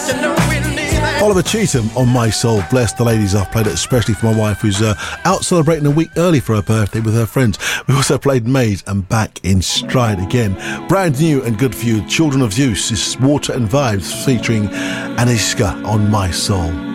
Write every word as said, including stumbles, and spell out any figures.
Oliver Cheetham on My Soul. Bless the ladies. I've played it especially for my wife, who's uh, out celebrating a week early for her birthday with her friends. We also played Maze and Back in Stride again. Brand new and good for you. Children of Zeus is Water and Vibes featuring Aniska on My Soul.